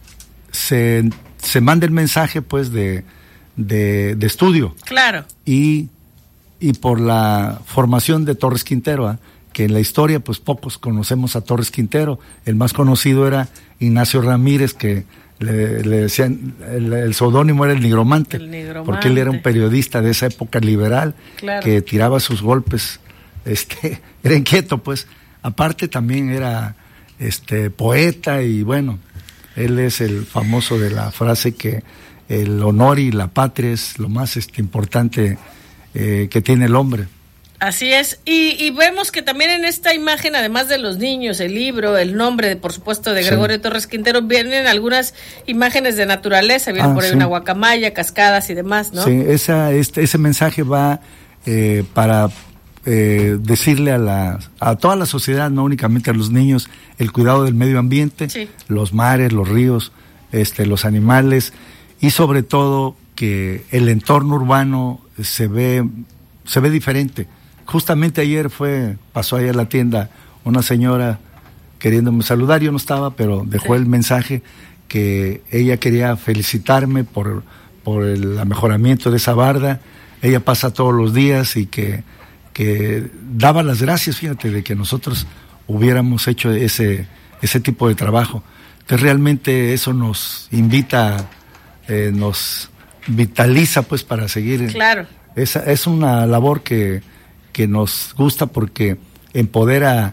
se, se manda el mensaje, pues, de, de, de estudio. Claro. Y, y por la formación de Torres Quintero, ¿eh? que en la historia, pues, pocos conocemos a Torres Quintero. El más conocido era Ignacio Ramírez, que le, le decían, el, el seudónimo era el nigromante, el nigromante, porque él era un periodista de esa época liberal, claro. que tiraba sus golpes, este, era inquieto, pues. Aparte también era este poeta, y bueno, él es el famoso de la frase que el honor y la patria es lo más este, importante eh, que tiene el hombre. Así es, y, y vemos que también en esta imagen, además de los niños, el libro, el nombre, por supuesto, de Gregorio sí. Torres Quintero, vienen algunas imágenes de naturaleza, viene ah, por ahí sí. una guacamaya, cascadas y demás, ¿no? Sí, esa, este, ese mensaje va eh, para eh, decirle a, la, a toda la sociedad, no únicamente a los niños, el cuidado del medio ambiente, sí. los mares, los ríos, este, los animales, y sobre todo que el entorno urbano se ve, se ve diferente. Justamente ayer fue, pasó ahí a la tienda una señora queriéndome saludar, yo no estaba, pero dejó sí. el mensaje que ella quería felicitarme por, por el mejoramiento de esa barda. Ella pasa todos los días y que, que daba las gracias, fíjate, de que nosotros hubiéramos hecho ese, ese tipo de trabajo. Entonces realmente eso nos invita, eh, nos vitaliza, pues, para seguir. Claro. Esa, es una labor que que nos gusta porque empodera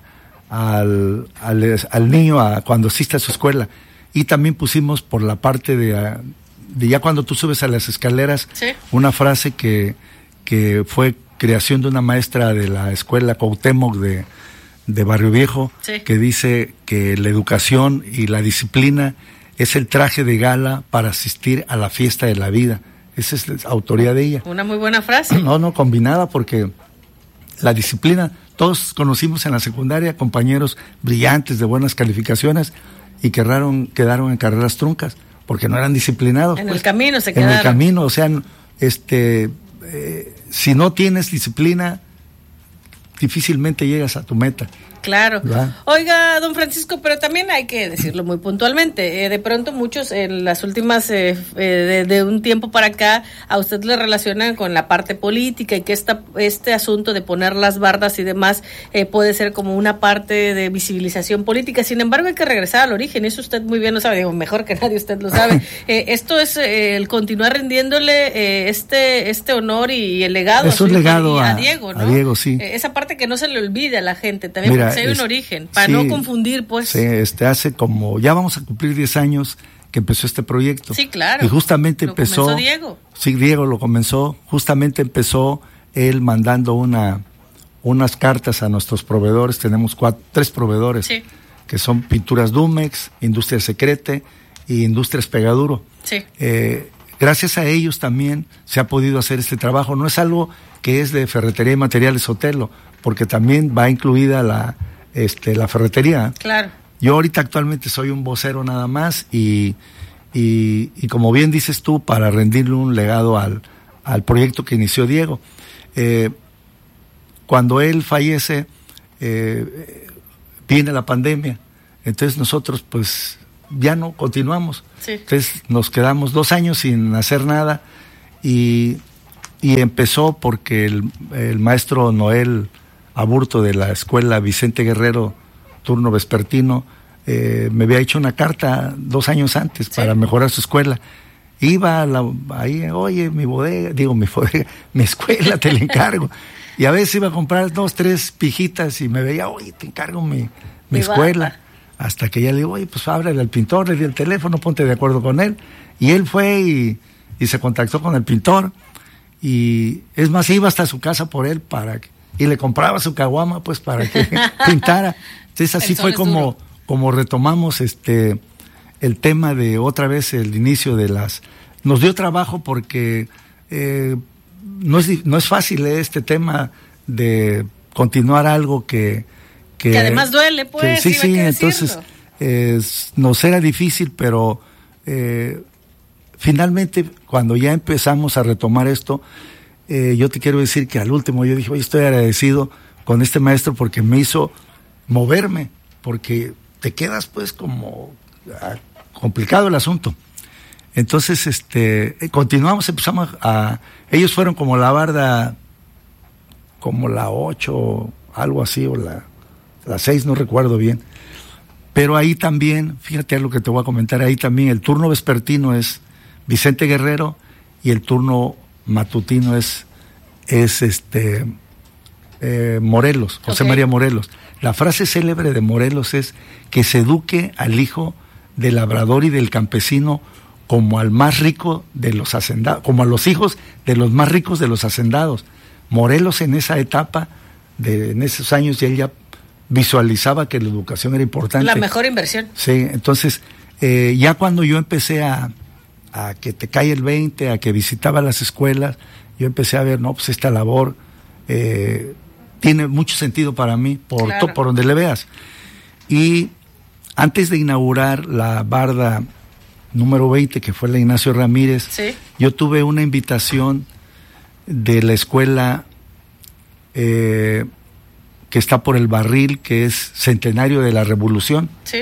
al, al, al niño a, cuando asiste a su escuela. Y también pusimos por la parte de, de ya cuando tú subes a las escaleras, ¿sí? una frase que, que fue creación de una maestra de la escuela Cuauhtémoc de, de Barrio Viejo, ¿sí? que dice que la educación y la disciplina es el traje de gala para asistir a la fiesta de la vida. Esa es la autoría de ella. Una muy buena frase. No, no, combinada, porque la disciplina, todos conocimos en la secundaria compañeros brillantes de buenas calificaciones, y quedaron, quedaron en carreras truncas, porque no eran disciplinados. En pues, el camino se en quedaron. En el camino, o sea, este, eh, si no tienes disciplina, difícilmente llegas a tu meta. Claro. ¿verdad? Oiga, don Francisco, pero también hay que decirlo muy puntualmente. Eh, de pronto muchos en las últimas, eh, eh, de, de un tiempo para acá, a usted le relacionan con la parte política y que esta, este asunto de poner las bardas y demás eh, puede ser como una parte de visibilización política. Sin embargo, hay que regresar al origen. Eso usted muy bien lo sabe, digo, mejor que nadie usted lo sabe. eh, esto es eh, el continuar rindiéndole eh, este este honor y el legado es un a, su legado hijo, a, a Diego, ¿no? A Diego, sí. Eh, esa parte que no se le olvide a la gente también. Mira, hay un es, origen, para sí, no confundir, pues. Sí, este, hace como, ya vamos a cumplir diez años que empezó este proyecto. Sí, claro. Y justamente lo empezó. comenzó Diego. Sí, Diego lo comenzó. Justamente empezó él mandando una, unas cartas a nuestros proveedores. Tenemos cuatro, tres proveedores, sí, que son Pinturas Dumex, Industria Secrete y Industrias Pegaduro. Sí. Eh, gracias a ellos también se ha podido hacer este trabajo. No es algo que es de Ferretería y Materiales Sotelo, porque también va incluida la, este, la ferretería. Claro. Yo ahorita actualmente soy un vocero nada más y, y, y como bien dices tú, para rendirle un legado al, al proyecto que inició Diego. Eh, cuando él fallece, eh, viene la pandemia, entonces nosotros pues ya no continuamos. Sí. Entonces nos quedamos dos años sin hacer nada y, y empezó porque el, el maestro Noel Aburto de la escuela Vicente Guerrero, turno vespertino, eh, me había hecho una carta dos años antes, ¿sí?, para mejorar su escuela. Iba a la, ahí, oye, mi bodega, digo, mi bodega, mi escuela, te la encargo. Y a veces iba a comprar dos, tres pijitas y me veía, oye, te encargo mi, mi, mi escuela. Barba. Hasta que ya le digo, oye, pues háblale al pintor, le di el teléfono, ponte de acuerdo con él. Y él fue y, y se contactó con el pintor. Y es más, iba hasta su casa por él para que, y le compraba su caguama pues para que pintara. Entonces así fue como, como retomamos este el tema de otra vez el inicio de las... Nos dio trabajo porque eh, no es no es fácil eh, este tema de continuar algo que... Que, que además duele, pues. Que, sí, sí, entonces eh, nos era difícil, pero eh, finalmente cuando ya empezamos a retomar esto, Eh, yo te quiero decir que al último yo dije, oye, estoy agradecido con este maestro porque me hizo moverme, porque te quedas pues como ah, complicado el asunto. Entonces, este, continuamos, empezamos a, a, ellos fueron como la barda, como la ocho, algo así, o la, la seis, no recuerdo bien. Pero ahí también, fíjate lo que te voy a comentar, ahí también el turno vespertino es Vicente Guerrero y el turno matutino es, es este eh, Morelos, José okay. María Morelos. La frase célebre de Morelos es que se eduque al hijo del labrador y del campesino como al más rico de los hacendados, como a los hijos de los más ricos de los hacendados. Morelos en esa etapa, de, en esos años, ya él ya visualizaba que la educación era importante. La mejor inversión. Sí, entonces eh, ya cuando yo empecé a a que te cae el veinte, a que visitaba las escuelas, yo empecé a ver, no, pues esta labor eh, tiene mucho sentido para mí, por, claro. to, por donde le veas. Y antes de inaugurar la barda número veinte, que fue la Ignacio Ramírez, ¿sí?, yo tuve una invitación de la escuela eh, que está por el Barril, que es Centenario de la Revolución. Sí.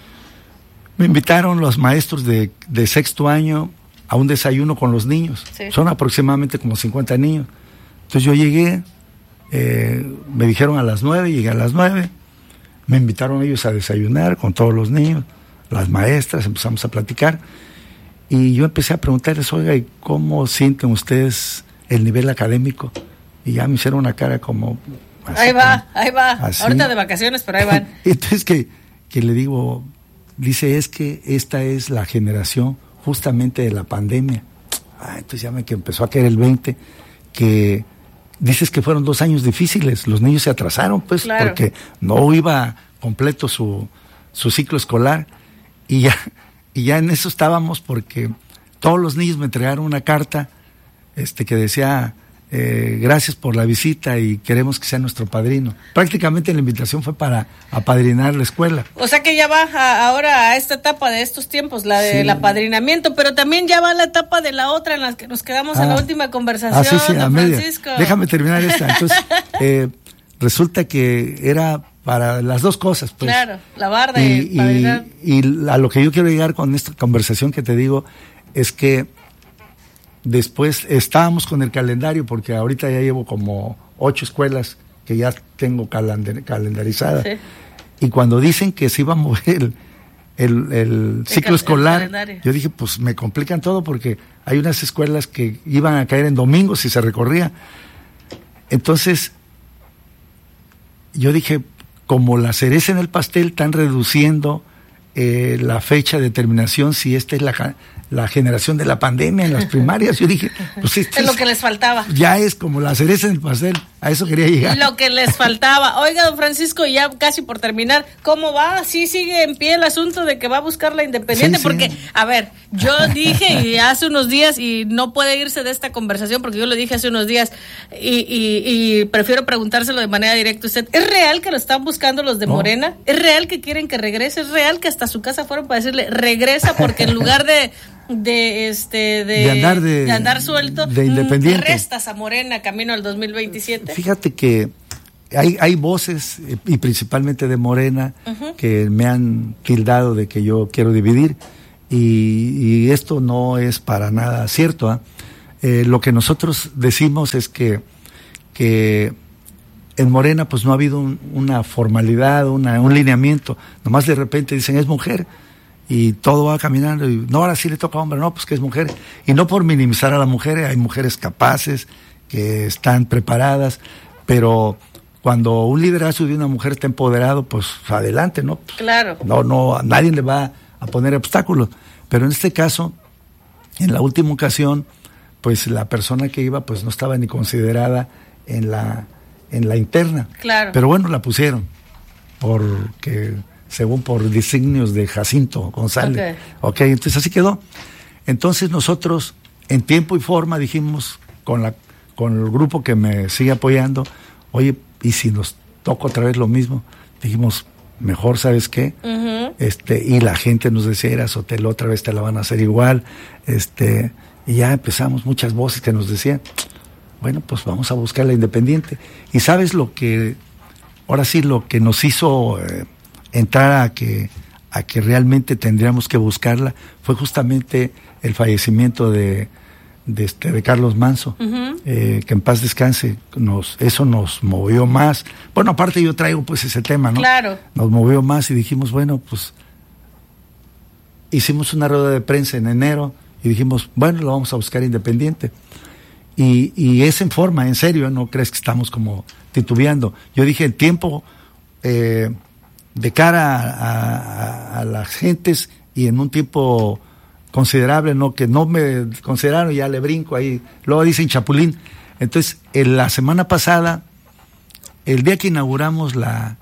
Me invitaron los maestros de, de sexto año a un desayuno con los niños. Sí. Son aproximadamente como cincuenta niños. Entonces yo llegué, eh, me dijeron a las nueve, llegué a las nueve, me invitaron ellos a desayunar con todos los niños, las maestras, empezamos a platicar. Y yo empecé a preguntarles, oiga, ¿y cómo sienten ustedes el nivel académico? Y ya me hicieron una cara como... Así, ahí va, como, ahí va. Así. Ahorita de vacaciones, pero ahí van. Entonces que, que le digo... Dice, es que esta es la generación justamente de la pandemia. Ah, entonces ya me que empezó a caer el veinte, que dices que fueron dos años difíciles, los niños se atrasaron, pues, claro, porque no iba completo su, su ciclo escolar, y ya, y ya en eso estábamos, porque todos los niños me entregaron una carta este que decía, eh, gracias por la visita y queremos que sea nuestro padrino. Prácticamente la invitación fue para apadrinar la escuela. O sea que ya va a, ahora a esta etapa de estos tiempos, la del sí. apadrinamiento, pero también ya va la etapa de la otra en la que nos quedamos ah, en la última conversación, ah, sí, sí, don Francisco. Déjame terminar esta. Entonces, eh, resulta que era para las dos cosas. Pues. Claro, la barda y, y padrinar. Y, y a lo que yo quiero llegar con esta conversación que te digo es que después estábamos con el calendario, porque ahorita ya llevo como ocho escuelas que ya tengo calendar, calendarizadas. Sí. Y cuando dicen que se iba a mover el, el, el ciclo el escolar, el yo dije, pues me complican todo, porque hay unas escuelas que iban a caer en domingos y se recorría. Entonces, yo dije, como la cereza en el pastel, están reduciendo eh, la fecha de terminación, si esta es la... la generación de la pandemia en las primarias. Yo dije, pues esto es lo que les faltaba. Ya es como la cereza en el pastel, a eso quería llegar. Lo que les faltaba. Oiga, don Francisco, ya casi por terminar, ¿cómo va? ¿Sí sigue en pie el asunto de que va a buscar la independiente? Sí, porque, sí. a ver, yo dije y hace unos días, y no puede irse de esta conversación porque yo lo dije hace unos días, y, y, y prefiero preguntárselo de manera directa a usted. ¿Es real que lo están buscando los de no. Morena? ¿Es real que quieren que regrese? ¿Es real que hasta su casa fueron para decirle, regresa, porque en lugar de de este de, de, andar, de, de andar suelto de independiente, restas a Morena camino al dos mil veintisiete? Fíjate que hay, hay voces, y principalmente de Morena, uh-huh. que me han tildado de que yo quiero dividir, y, y esto no es para nada cierto, ¿eh? Eh, lo que nosotros decimos es que que en Morena pues no ha habido un, una formalidad, una, un lineamiento, nomás de repente dicen es mujer y todo va caminando, y no, ahora sí le toca a hombre, no, pues que es mujer, y no por minimizar a las mujeres, hay mujeres capaces, que están preparadas, pero cuando un liderazgo de una mujer está empoderado, pues adelante, ¿no? Claro. No, no, a nadie le va a poner obstáculos, pero en este caso, en la última ocasión, pues la persona que iba, pues no estaba ni considerada en la, en la interna. Claro. Pero bueno, la pusieron, porque... según por designios de Jacinto González. Ok, okay, entonces así quedó. Entonces nosotros, en tiempo y forma, dijimos con la con el grupo que me sigue apoyando, oye, ¿y si nos toca otra vez lo mismo? Dijimos, mejor, ¿sabes qué? Uh-huh. Este, y la gente nos decía, era Sotelo, otra vez te la van a hacer igual. Este, y ya empezamos, muchas voces que nos decían, bueno, pues vamos a buscar la independiente. Y ¿sabes lo que, ahora sí, lo que nos hizo... Eh, entrar a que a que realmente tendríamos que buscarla fue justamente el fallecimiento de de, este, de Carlos Manso, uh-huh. eh, que en paz descanse. Nos eso nos movió más. Bueno, aparte yo traigo pues ese tema, ¿no? Claro. Nos movió más y dijimos, bueno, pues hicimos una rueda de prensa en enero y dijimos, bueno, lo vamos a buscar independiente. Y, y es en forma, en serio, no crees que estamos como titubeando. Yo dije, el tiempo... Eh, de cara a, a, a las gentes y en un tiempo considerable, no que no me consideraron, ya le brinco ahí, luego dicen chapulín. Entonces, en la semana pasada, el día que inauguramos la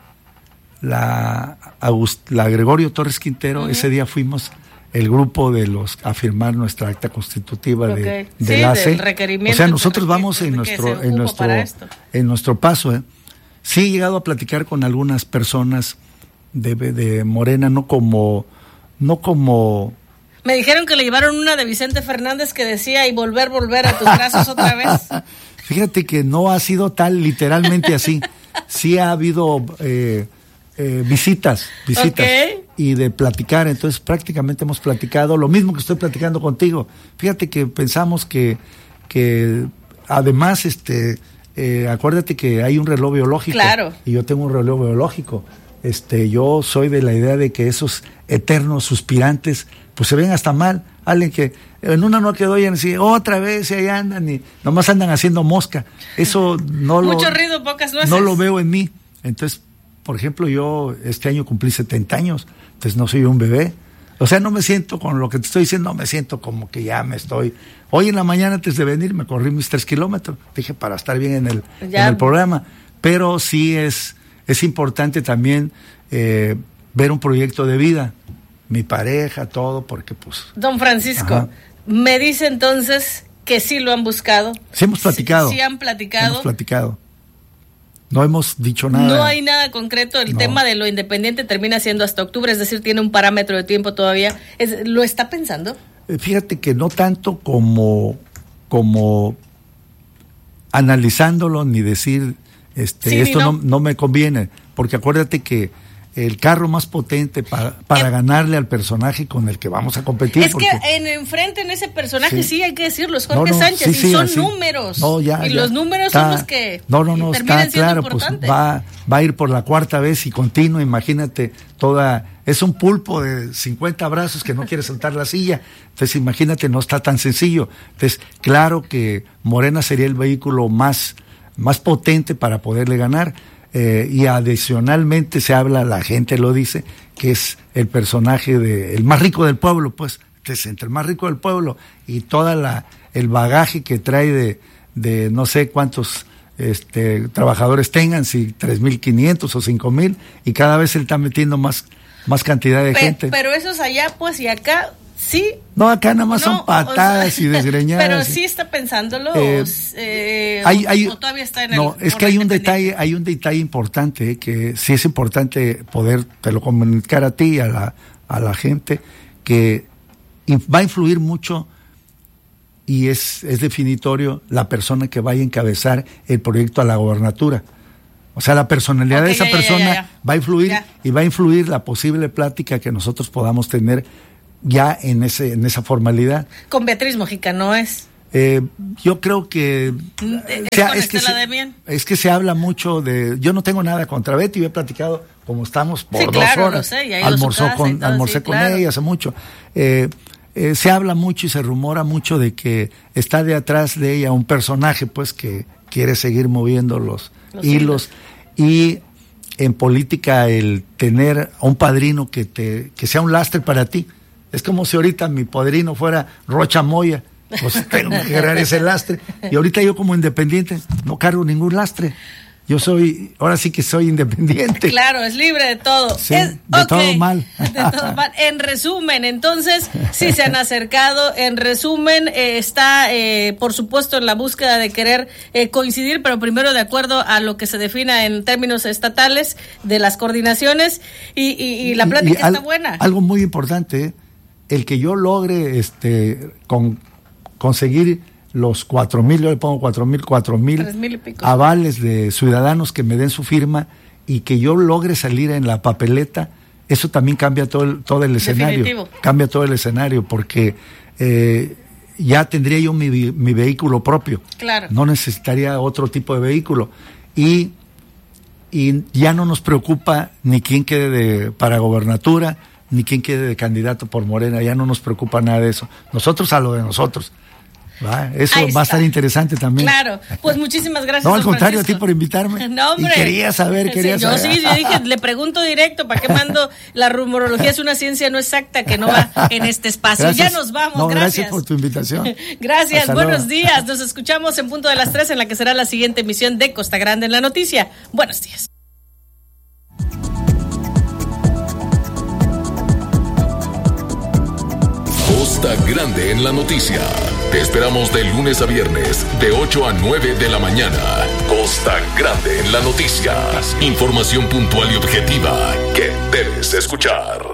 la, August, la Gregorio Torres Quintero, uh-huh. ese día fuimos el grupo de los a firmar nuestra acta constitutiva okay. de, de sí, la A C. O sea, nosotros vamos en nuestro en nuestro en nuestro paso, ¿eh? Sí he llegado a platicar con algunas personas de, de Morena, no como no como me dijeron que le llevaron una de Vicente Fernández que decía y volver, volver a tus brazos otra vez. Fíjate que no ha sido tal literalmente así. Sí ha habido eh, eh, visitas, visitas okay. y de platicar. Entonces prácticamente hemos platicado lo mismo que estoy platicando contigo. Fíjate que pensamos que que además este eh, acuérdate que hay un reloj biológico. Claro. Y yo tengo un reloj biológico. Este, yo soy de la idea de que esos eternos suspirantes, pues se ven hasta mal. Alguien que en una no quedó y en sí, otra vez y ahí andan y nomás andan haciendo mosca. Eso no lo. Mucho ruido, pocas nueces. No lo veo en mí. Entonces, por ejemplo, yo este año cumplí setenta años, entonces no soy un bebé. O sea, no me siento con lo que te estoy diciendo, no me siento como que ya me estoy. Hoy en la mañana antes de venir me corrí mis tres kilómetros, dije para estar bien en el, en el programa. Pero sí es. Es importante también eh, ver un proyecto de vida, mi pareja, todo, porque pues... Don Francisco, ajá. me dice entonces que sí lo han buscado. Sí hemos platicado. Sí, sí han platicado. Hemos platicado. No hemos dicho nada. No hay nada concreto. El no. tema de lo independiente termina siendo hasta octubre, es decir, tiene un parámetro de tiempo todavía. Es, ¿Lo está pensando? Fíjate que no tanto como, como analizándolo ni decir este, sí, esto no. No, no me conviene, porque acuérdate que el carro más potente para, para eh, ganarle al personaje con el que vamos a competir. Es porque, que en enfrente en ese personaje sí, sí hay que decirlo, es Jorge no, no, Sánchez, sí, y sí, son así. números. No, ya, y ya, los números está, son los que no, no, no, terminan está siendo claro, importantes. Pues va, va a ir por la cuarta vez y continuo, imagínate, toda, es un pulpo de cincuenta brazos que no quiere soltar la silla. Entonces imagínate, no está tan sencillo. Entonces, claro que Morena sería el vehículo más, más potente para poderle ganar. Eh, y adicionalmente se habla, la gente lo dice, que es el personaje de, el más rico del pueblo, pues, es entre el más rico del pueblo y toda la, el bagaje que trae de, de no sé cuántos este, trabajadores tengan, si tres mil quinientos o cinco mil, y cada vez él está metiendo más, más cantidad de Pe- gente. Pero esos allá, pues, y acá, sí. No, acá nada más no, son patadas o sea, y desgreñadas. Pero sí está pensándolo, eh, o, eh, hay, hay, o todavía está en no, el... es que hay un detalle, hay un detalle importante, eh, que sí es importante poder te lo comunicar a ti y a la, a la gente, que va a influir mucho y es, es definitorio la persona que vaya a encabezar el proyecto a la gobernatura. O sea, la personalidad okay, de esa ya, persona ya, ya, ya. va a influir ya. y va a influir la posible plática que nosotros podamos tener ya en ese en esa formalidad. Con Beatriz Mojica no es. Eh, yo creo que ¿Es, sea, con es, que se, de es que se habla mucho de, yo no tengo nada contra Betty, yo he platicado como estamos por sí, dos claro, horas, lo sé, y almorzó con, todo, almorcé sí, con claro. ella hace mucho. Eh, eh, se habla mucho y se rumora mucho de que está de atrás de ella un personaje pues que quiere seguir moviendo los, los hilos. hilos y en política el tener a un padrino que te que sea un lastre para ti. Es como si ahorita mi padrino fuera Rocha Moya, pues tengo que agarrar ese lastre. Y ahorita yo como independiente no cargo ningún lastre. Yo soy, ahora sí que soy independiente. Claro, es libre de todo. Sí, es, de okay, todo mal. De todo mal. En resumen, entonces, sí se han acercado. En resumen, eh, está, eh, por supuesto, en la búsqueda de querer eh, coincidir, pero primero de acuerdo a lo que se defina en términos estatales de las coordinaciones y, y, y la plática y, y al, está buena. Algo muy importante, ¿eh? El que yo logre este con conseguir los cuatro mil, yo le pongo cuatro mil, cuatro mil avales de ciudadanos que me den su firma y que yo logre salir en la papeleta, eso también cambia todo el, todo el escenario. Definitivo. Cambia todo el escenario porque eh, ya tendría yo mi, mi vehículo propio. Claro. No necesitaría otro tipo de vehículo. Y, y ya no nos preocupa ni quién quede de, para gobernatura, ni quién quede de candidato por Morena, ya no nos preocupa nada de eso. Nosotros a lo de nosotros. ¿Va? Eso va a estar interesante también. Claro, pues muchísimas gracias. No, al contrario, Francisco. A ti por invitarme. No, hombre. Y quería saber, quería sí, saber. Yo sí, yo dije, le pregunto directo, ¿para qué mando? La rumorología es una ciencia no exacta que no va en este espacio. Gracias. Ya nos vamos, no, gracias. Gracias por tu invitación. Gracias, Hasta buenos luego. días. Nos escuchamos en punto de las tres en la que será la siguiente emisión de Costa Grande en la Noticia. Buenos días. Costa Grande en la Noticia. Te esperamos de lunes a viernes, de ocho a nueve de la mañana. Costa Grande en la Noticia. Información puntual y objetiva que debes escuchar.